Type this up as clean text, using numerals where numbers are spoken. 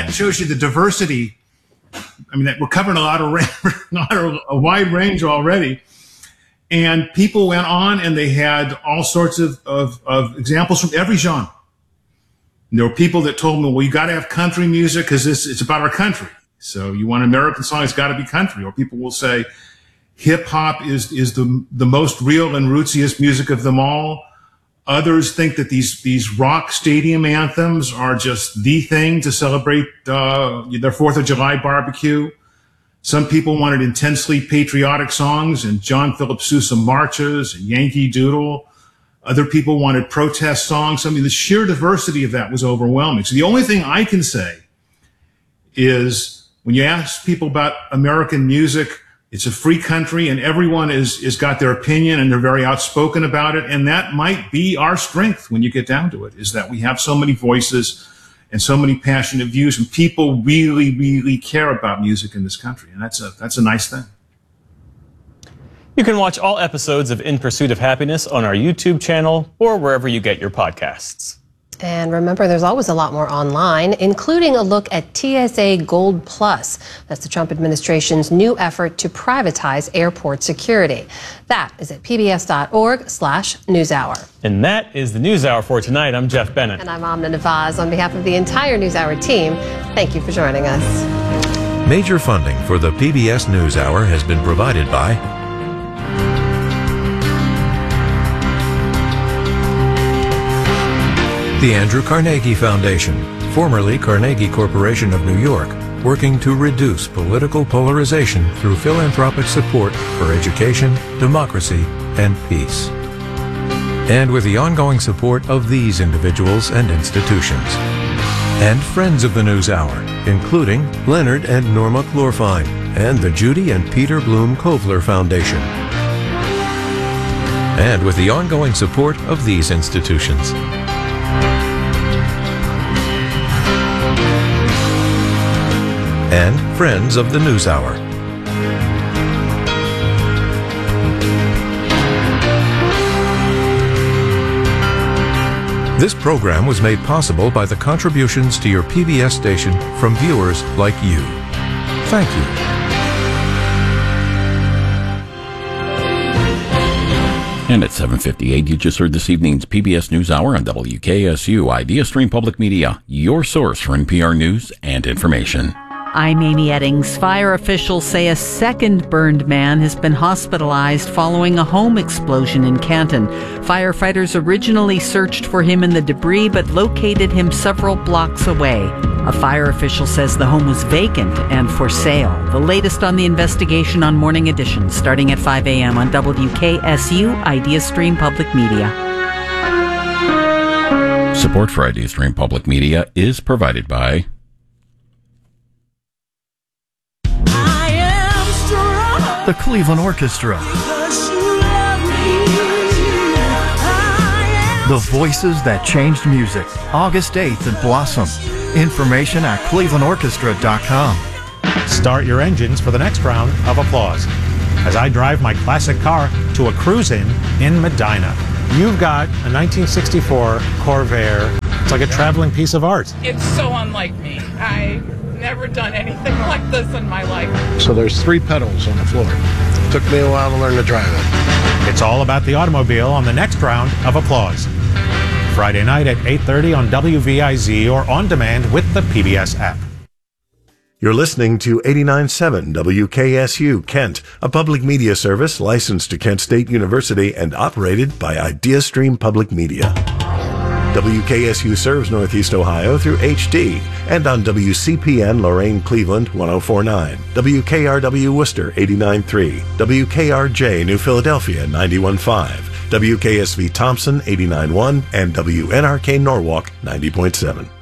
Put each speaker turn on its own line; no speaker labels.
that shows you the diversity. I mean, that we're covering a wide range already. And people went on and they had all sorts of examples from every genre. And there were people that told me, well, you got to have country music because it's about our country. So you want an American song, it's got to be country. Or people will say hip hop is the most real and rootsiest music of them all. Others think that these rock stadium anthems are just the thing to celebrate their 4th of July barbecue. Some people wanted intensely patriotic songs and John Philip Sousa marches and Yankee Doodle. Other people wanted protest songs. I mean, the sheer diversity of that was overwhelming. So the only thing I can say is when you ask people about American music, it's a free country and everyone is got their opinion and they're very outspoken about it. And that might be our strength when you get down to it, is that we have so many voices and so many passionate views, and people really, really care about music in this country. And that's a nice thing.
You can watch all episodes of In Pursuit of Happiness on our YouTube channel or wherever you get your podcasts.
And remember, there's always a lot more online, including a look at TSA Gold Plus. That's the Trump administration's new effort to privatize airport security. That is at pbs.org/newshour.
And that is the NewsHour for tonight. I'm Jeff Bennett.
And I'm Amna Nawaz. On behalf of the entire NewsHour team, thank you for joining us.
Major funding for the PBS NewsHour has been provided by the Andrew Carnegie Foundation, formerly Carnegie Corporation of New York, working to reduce political polarization through philanthropic support for education, democracy, and peace. And with the ongoing support of these individuals and institutions. And friends of the NewsHour, including Leonard and Norma Chlorfine, and the Judy and Peter Bloom Kovler Foundation. And with the ongoing support of these institutions. And friends of the NewsHour. This program was made possible by the contributions to your PBS station from viewers like you. Thank you.
And at 7:58, you just heard this evening's PBS NewsHour on WKSU IdeaStream Public Media, your source for NPR news and information.
I'm Amy Eddings. Fire officials say a second burned man has been hospitalized following a home explosion in Canton. Firefighters originally searched for him in the debris but located him several blocks away. A fire official says the home was vacant and for sale. The latest on the investigation on Morning Edition, starting at 5 a.m. on WKSU IdeaStream Public Media.
Support for IdeaStream Public Media is provided by
the Cleveland Orchestra. The voices that changed music. August 8th at Blossom. Information at clevelandorchestra.com.
Start your engines for the next round of applause as I drive my classic car to a cruise-in in Medina. You've got a 1964 Corvair. It's like a traveling piece of art.
It's so unlike me. I've never done anything like this in my life.
So there's 3 pedals on the floor. Took me a while to learn to drive it.
It's all about the automobile on the next round of applause. Friday night at 8:30 on WVIZ or on demand with the PBS app.
You're listening to 89.7 WKSU Kent, a public media service licensed to Kent State University and operated by IdeaStream Public Media. WKSU serves Northeast Ohio through HD and on WCPN Lorain Cleveland 104.9, WKRW Worcester 89.3, WKRJ New Philadelphia 91.5, WKSV Thompson 89.1, and WNRK Norwalk 90.7.